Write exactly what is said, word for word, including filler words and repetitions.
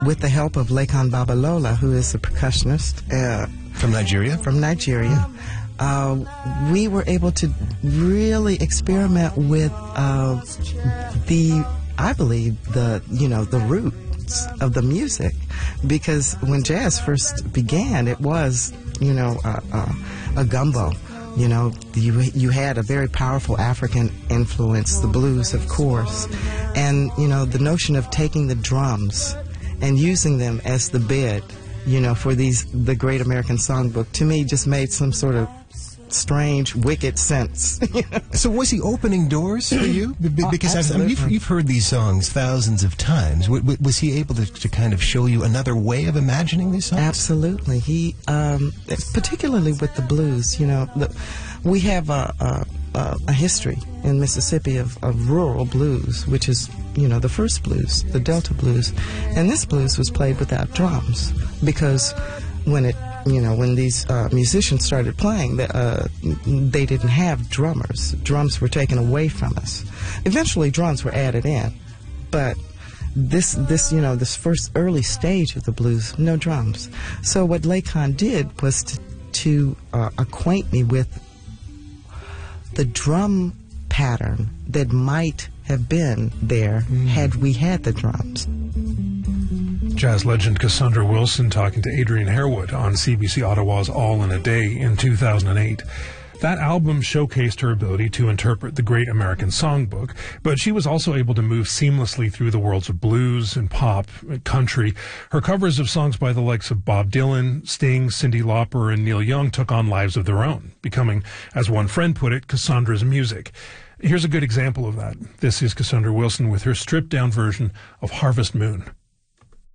with the help of Lekan Babalola, who is a percussionist uh, from Nigeria, from Nigeria, uh, we were able to really experiment with uh, the, I believe, the you know the roots of the music, because when jazz first began, it was you know uh, uh, a gumbo. You know, you you had a very powerful African influence, the blues, of course, and you know the notion of taking the drums and using them as the bed, you know, for these the Great American Songbook, to me just made some sort of strange, wicked sense. So was he opening doors for you? B- because oh, I mean, you've, you've heard these songs thousands of times. W- w- was he able to, to kind of show you another way of imagining these songs? Absolutely. He, um, particularly with the blues, you know, the, we have a, a, a history in Mississippi of, of rural blues, which is, you know, the first blues, the Delta blues. And this blues was played without drums, because when it You know, when these uh, musicians started playing, the, uh, they didn't have drummers. Drums were taken away from us. Eventually, drums were added in, but this, this, you know, this first early stage of the blues, no drums. So what Lekan did was to, to uh, acquaint me with the drum pattern that might have been there mm. had we had the drums. Jazz legend Cassandra Wilson talking to Adrian Harewood on C B C Ottawa's All in a Day in two thousand eight. That album showcased her ability to interpret the Great American Songbook, but she was also able to move seamlessly through the worlds of blues and pop, and country. Her covers of songs by the likes of Bob Dylan, Sting, Cyndi Lauper, and Neil Young took on lives of their own, becoming, as one friend put it, Cassandra's music. Here's a good example of that. This is Cassandra Wilson with her stripped-down version of Harvest Moon.